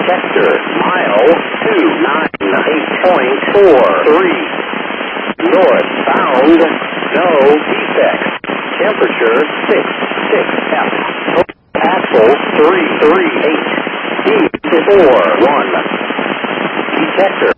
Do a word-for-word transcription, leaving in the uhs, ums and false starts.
Sector, mile two nine eight point four three. Northbound, no defects. Temperature six six F. Axle three three eight. Speed four one. Detector